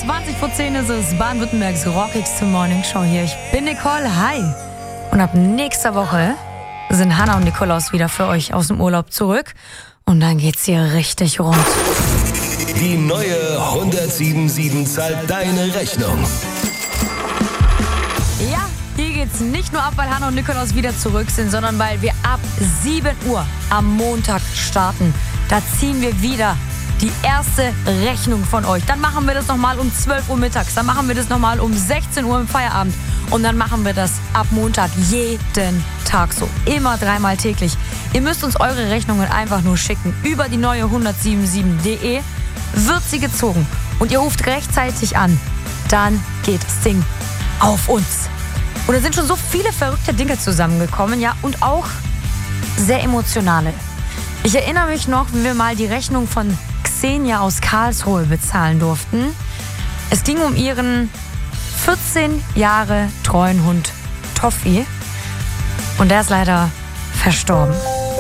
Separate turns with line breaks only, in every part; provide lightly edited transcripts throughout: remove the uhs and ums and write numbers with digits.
20:10 ist es, Baden-Württembergs rockigste Morningshow hier. Ich bin Nicole, hi. Und ab nächster Woche sind Hannah und Nikolaus wieder für euch aus dem Urlaub zurück. Und dann geht's hier richtig rund.
Die neue 107.7 zahlt deine Rechnung.
Ja, hier geht's nicht nur ab, weil Hannah und Nikolaus wieder zurück sind, sondern weil wir ab 7 Uhr am Montag starten. Da ziehen wir wieder die erste Rechnung von euch. Dann machen wir das nochmal um 12 Uhr mittags. Dann machen wir das nochmal um 16 Uhr im Feierabend. Und dann machen wir das ab Montag jeden Tag so. Immer 3-mal täglich. Ihr müsst uns eure Rechnungen einfach nur schicken. Über die neue 107.7.de wird sie gezogen. Und ihr ruft rechtzeitig an. Dann geht das Ding auf uns. Und da sind schon so viele verrückte Dinge zusammengekommen. Ja, und auch sehr emotionale. Ich erinnere mich noch, wie wir mal die Rechnung von Xenia aus Karlsruhe bezahlen durften. Es ging um ihren 14 Jahre treuen Hund Toffi. Und der ist leider verstorben.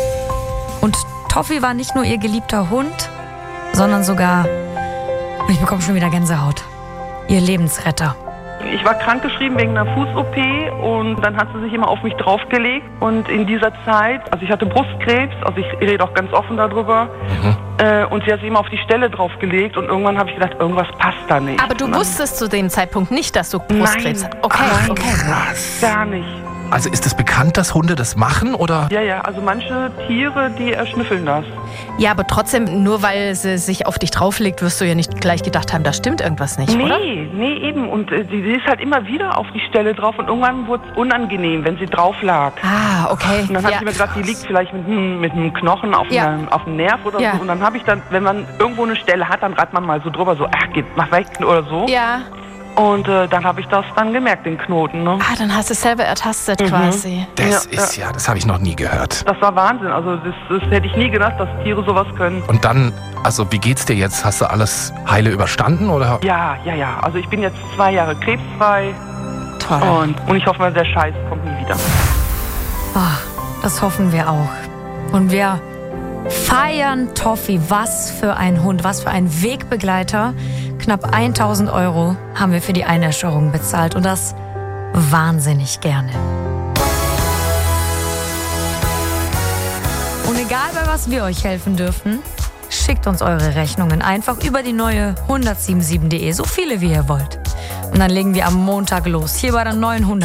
Und Toffi war nicht nur ihr geliebter Hund, sondern sogar, und ich bekomme schon wieder Gänsehaut, ihr Lebensretter.
Ich war krankgeschrieben wegen einer Fuß-OP und dann hat sie sich immer auf mich draufgelegt. Und in dieser Zeit, also ich hatte Brustkrebs, also ich rede auch ganz offen darüber, und sie hat sich immer auf die Stelle draufgelegt und irgendwann habe ich gedacht, irgendwas passt da nicht.
Aber du wusstest zu dem Zeitpunkt nicht, dass du Brustkrebs hast?
Nein,
Krass.
gar nicht.
Also ist es bekannt, dass Hunde das machen, oder?
Ja, also manche Tiere, die erschnüffeln das.
Ja, aber trotzdem, nur weil sie sich auf dich drauflegt, wirst du ja nicht gleich gedacht haben, da stimmt irgendwas nicht, oder?
Nee, eben. Und sie ist halt immer wieder auf die Stelle drauf und irgendwann wurde es unangenehm, wenn sie drauf lag.
Ah, okay.
Und dann habe ich mir gedacht, die liegt vielleicht mit einem Knochen auf dem Nerv oder so. Und dann habe ich dann, wenn man irgendwo eine Stelle hat, dann reibt man mal so drüber, so, mach weg oder so.
Ja.
Und dann habe ich das dann gemerkt, den Knoten. Ne?
Ah, dann hast du es selber ertastet quasi.
Das ist das habe ich noch nie gehört.
Das war Wahnsinn. Also das hätte ich nie gedacht, dass Tiere sowas können.
Und dann, also wie geht's dir jetzt? Hast du alles heile überstanden, oder?
Ja. Also ich bin jetzt 2 Jahre krebsfrei.
Toll.
Und ich hoffe mal, der Scheiß kommt nie wieder.
Das hoffen wir auch. Und wir feiern Toffi. Was für ein Hund, was für ein Wegbegleiter. Knapp 1.000 € haben wir für die Einäscherung bezahlt und das wahnsinnig gerne. Und egal bei was wir euch helfen dürfen, schickt uns eure Rechnungen einfach über die neue 107.7.de, so viele wie ihr wollt. Und dann legen wir am Montag los, hier bei der neuen 100.